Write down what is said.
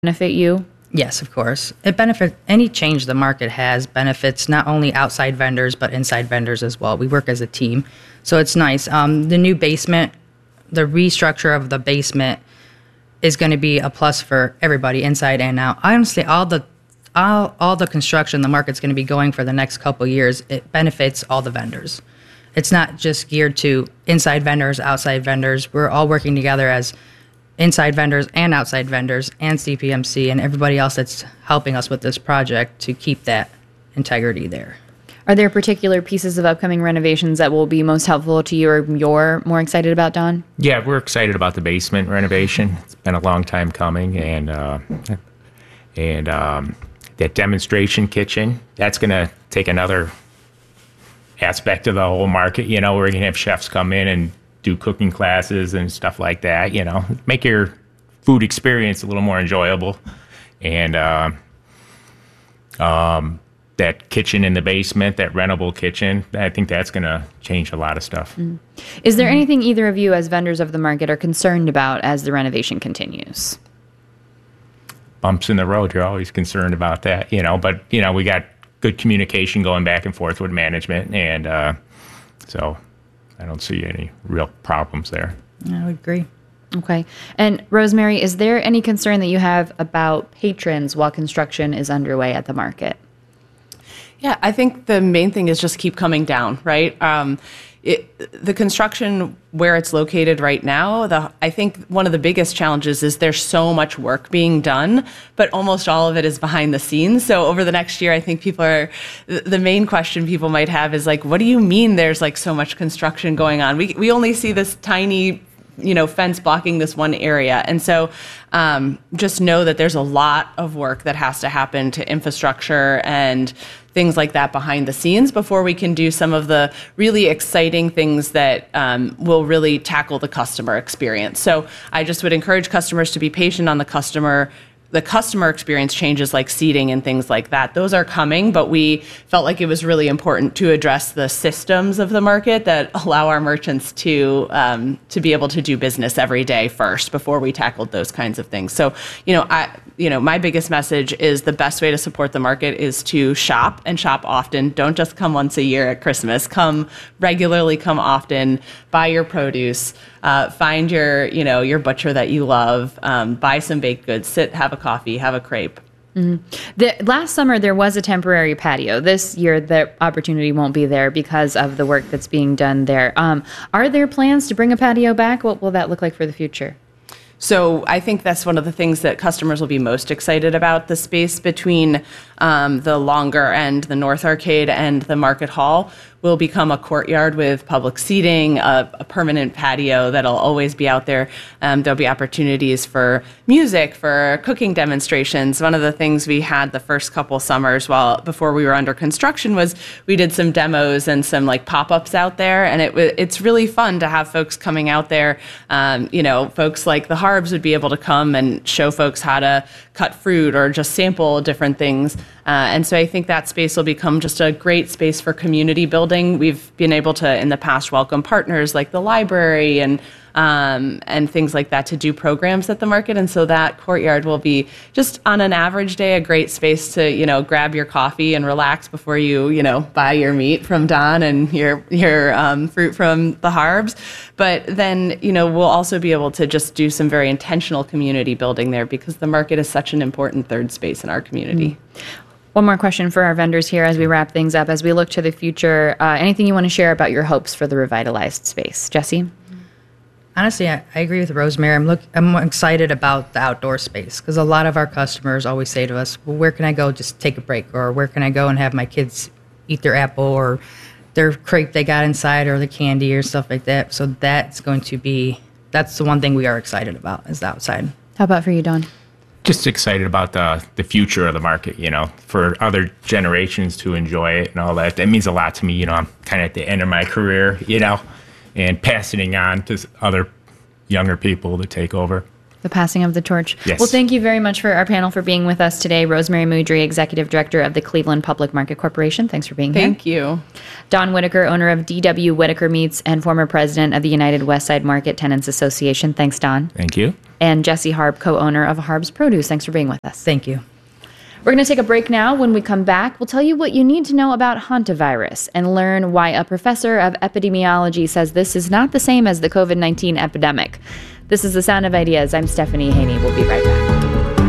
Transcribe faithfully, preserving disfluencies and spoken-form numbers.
benefit you? Yes, of course. It benefits any change the market has benefits not only outside vendors but inside vendors as well. We work as a team, so it's nice. Um, the new basement, the restructure of the basement, is going to be a plus for everybody inside and out. Honestly, all the all all the construction the market's going to be going for the next couple of years, it benefits all the vendors. It's not just geared to inside vendors, outside vendors. We're all working together as inside vendors and outside vendors and C P M C and everybody else that's helping us with this project to keep that integrity there. Are there particular pieces of upcoming renovations that will be most helpful to you or you're more excited about, Don? Yeah, we're excited about the basement renovation. It's been a long time coming, and uh, and um, that demonstration kitchen, that's going to take another aspect of the whole market. You know, we're going to have chefs come in and do cooking classes and stuff like that, you know, make your food experience a little more enjoyable. And uh, um, that kitchen in the basement, that rentable kitchen, I think that's going to change a lot of stuff. Mm. Is there anything either of you as vendors of the market are concerned about as the renovation continues? Bumps in the road, you're always concerned about that, you know, but, you know, we got good communication going back and forth with management, and uh, so I don't see any real problems there. I would agree. Okay. And Rosemary, is there any concern that you have about patrons while construction is underway at the market? Yeah, I think the main thing is just keep coming down, right? Um, it, the construction where it's located right now, the, I think one of the biggest challenges is there's so much work being done, but almost all of it is behind the scenes. So over the next year, I think people are, the main question people might have is like, what do you mean there's like so much construction going on? We we only see this tiny, you know, fence blocking this one area. And so um, just know that there's a lot of work that has to happen to infrastructure and things like that behind the scenes before we can do some of the really exciting things that um, will really tackle the customer experience. So I just would encourage customers to be patient on the customer the customer experience changes like seating and things like that. Those are coming, but we felt like it was really important to address the systems of the market that allow our merchants to um, to be able to do business every day first before we tackled those kinds of things. So, you know, I, you know, my biggest message is the best way to support the market is to shop and shop often. Don't just come once a year at Christmas. Come regularly, come often, buy your produce, uh, find your, you know, your butcher that you love, um, buy some baked goods, sit, have a coffee, have a crepe. Mm-hmm. The, last summer, there was a temporary patio. This year, the opportunity won't be there because of the work that's being done there. Um, are there plans to bring a patio back? What will that look like for the future? So I think that's one of the things that customers will be most excited about. The space between um, the longer end, the North Arcade, and the Market Hall will become a courtyard with public seating, a, a permanent patio that'll always be out there. Um, there'll be opportunities for music, for cooking demonstrations. One of the things we had the first couple summers while before we were under construction was we did some demos and some like pop-ups out there, and it it's really fun to have folks coming out there. Um, you know, folks like the Harbs would be able to come and show folks how to cut fruit or just sample different things. Uh, and so I think that space will become just a great space for community building. We've been able to, in the past, welcome partners like the library and um, and things like that to do programs at the market. And so that courtyard will be just on an average day, a great space to, you know, grab your coffee and relax before you, you know, buy your meat from Don and your, your um, fruit from the Harbs. But then, you know, we'll also be able to just do some very intentional community building there because the market is such an important third space in our community. Mm. One more question for our vendors here as we wrap things up. As we look to the future, uh, anything you want to share about your hopes for the revitalized space? Jesse? Honestly, I, I agree with Rosemary. I'm look, I'm excited about the outdoor space because a lot of our customers always say to us, well, where can I go just take a break? Or where can I go and have my kids eat their apple or their crepe they got inside or the candy or stuff like that. So that's going to be, that's the one thing we are excited about is the outside. How about for you, Don? Just excited about the the future of the market, you know, for other generations to enjoy it and all that. That means a lot to me. You know, I'm kind of at the end of my career, you know, and passing it on to other younger people to take over. The passing of the torch. Yes. Well, thank you very much for our panel for being with us today. Rosemary Moudry, Executive Director of the Cleveland Public Market Corporation. Thanks for being Thank here. you. Don Whitaker, owner of D W Whitaker Meats and former president of the United Westside Market Tenants Association. Thanks, Don. Thank you. And Jesse Harb, co-owner of Harb's Produce. Thanks for being with us. Thank you. We're going to take a break now. When we come back, we'll tell you what you need to know about hantavirus and learn why a professor of epidemiology says this is not the same as the COVID nineteen epidemic. This is The Sound of Ideas. I'm Stephanie Haney. We'll be right back.